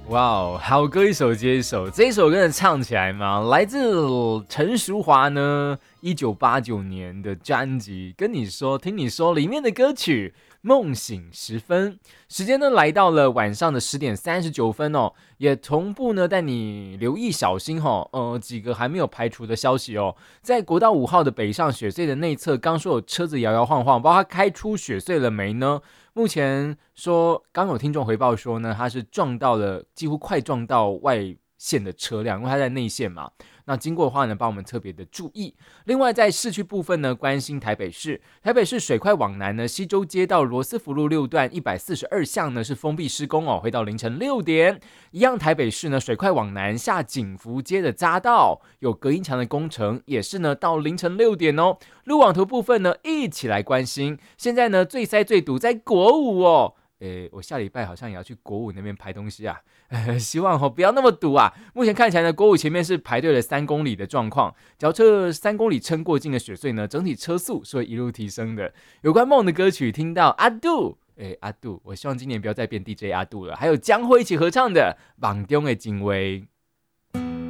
哇哦，好歌一首接一首，这一首跟着唱起来嘛，来自陈淑华呢1989年的专辑《跟你说听你说》里面的歌曲《梦醒时分》，时间呢来到了晚上的10:39哦，也同步呢带你留意小心几个还没有排除的消息哦，在国道5号的北上雪隧的内侧，刚说有车子摇摇晃晃，不知道它开出雪隧了没呢？目前说，刚有听众回报说呢，他是撞到了，几乎快撞到外线的车辆，因为他在内线嘛。那经过的话呢，帮我们特别的注意。另外，在市区部分呢，关心台北市，台北市水快往南呢，西周街到罗斯福路6段142巷呢是封闭施工哦，会到凌晨6点。一样，台北市呢，水快往南下景福街的匝道有隔音墙的工程，也是呢到凌晨6点哦。路网图部分呢，一起来关心。现在呢，最塞最堵在国五哦。我下礼拜好像也要去国五那边排东西啊，希望不要那么堵啊。目前看起来呢，国五前面是排队了3公里的状况，只要这3公里撑过境的雪隧呢，整体车速是会一路提升的。有关梦的歌曲，听到阿杜，阿杜，我希望今年不要再变 DJ 阿杜了。还有江蕙一起合唱的《梦中的情话》。